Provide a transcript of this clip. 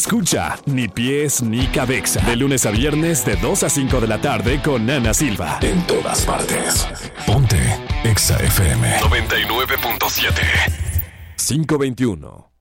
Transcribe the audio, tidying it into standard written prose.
Escucha Ni Pies ni Cabeza. De lunes a viernes de 2 a 5 de la tarde con Ana Silva. En todas partes. Ponte Exa FM 99.7. 521.